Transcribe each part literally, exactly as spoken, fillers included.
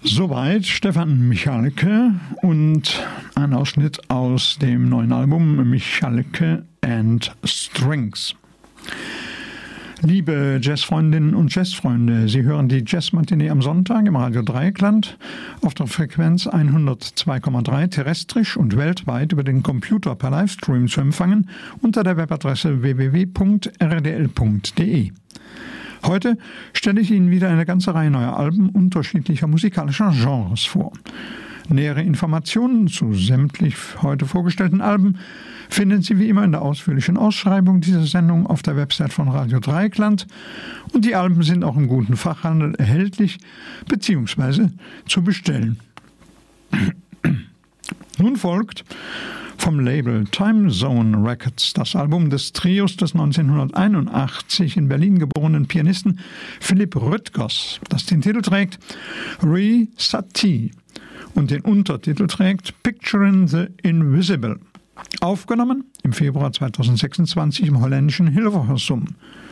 Soweit Stefan Michalke und ein Ausschnitt aus dem neuen Album Michalke and Strings. Liebe Jazzfreundinnen und Jazzfreunde, Sie hören die Jazzmatinee am Sonntag im Radio Dreieckland auf der Frequenz hundertzwei Komma drei terrestrisch und weltweit über den Computer per Livestream zu empfangen unter der Webadresse w w w punkt r d l punkt d e. Heute stelle ich Ihnen wieder eine ganze Reihe neuer Alben unterschiedlicher musikalischer Genres vor. Nähere Informationen zu sämtlich heute vorgestellten Alben finden Sie wie immer in der ausführlichen Ausschreibung dieser Sendung auf der Website von Radio Dreieckland und die Alben sind auch im guten Fachhandel erhältlich bzw. zu bestellen. Nun folgt vom Label Time Zone Records das Album des Trios des neunzehnhunderteinundachtzig in Berlin geborenen Pianisten Philipp Rüttgers, das den Titel trägt Re-Satie und den Untertitel trägt Picturing the Invisible. Aufgenommen im Februar zweitausendsechsundzwanzig im holländischen Hilversum.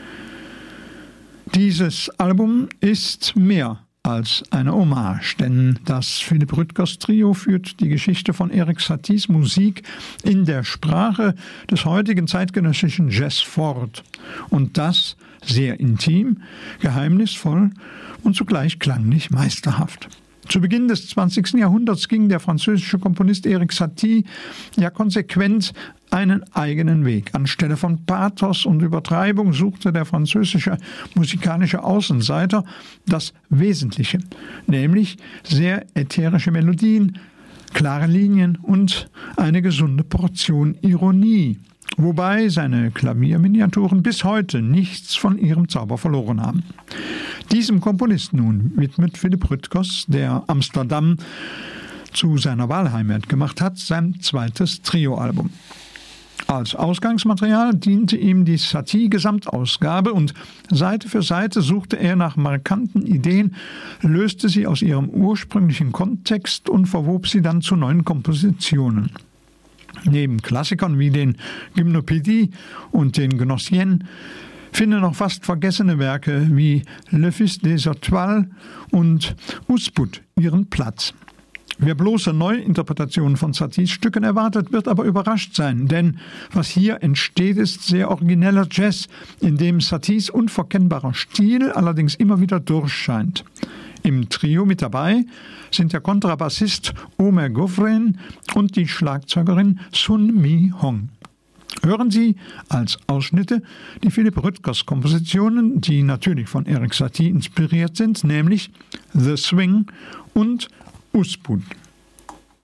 Dieses Album ist mehr als eine Hommage, denn das Philipp Rüttgers Trio führt die Geschichte von Erik Saties Musik in der Sprache des heutigen zeitgenössischen Jazz fort. Und das sehr intim, geheimnisvoll und zugleich klanglich meisterhaft. Zu Beginn des zwanzigsten Jahrhunderts ging der französische Komponist Erik Satie ja konsequent einen eigenen Weg. Anstelle von Pathos und Übertreibung suchte der französische musikalische Außenseiter das Wesentliche, nämlich sehr ätherische Melodien, klare Linien und eine gesunde Portion Ironie, wobei seine Klavierminiaturen bis heute nichts von ihrem Zauber verloren haben. Diesem Komponisten nun widmet Philipp Rüttgers, der Amsterdam zu seiner Wahlheimat gemacht hat, sein zweites Trioalbum. Als Ausgangsmaterial diente ihm die Satie-Gesamtausgabe und Seite für Seite suchte er nach markanten Ideen, löste sie aus ihrem ursprünglichen Kontext und verwob sie dann zu neuen Kompositionen. Neben Klassikern wie den Gymnopädie und den Gnossienne finden noch fast vergessene Werke wie Le Fils des Étoiles und Usput ihren Platz. Wer bloße Neuinterpretationen von Saties Stücken erwartet, wird aber überrascht sein, denn was hier entsteht, ist sehr origineller Jazz, in dem Saties unverkennbarer Stil allerdings immer wieder durchscheint. Im Trio mit dabei sind der Kontrabassist Omer Gouffren und die Schlagzeugerin Sun Mi Hong. Hören Sie als Ausschnitte die Philipp Rüttgers Kompositionen, die natürlich von Erik Satie inspiriert sind, nämlich The Swing und Usput.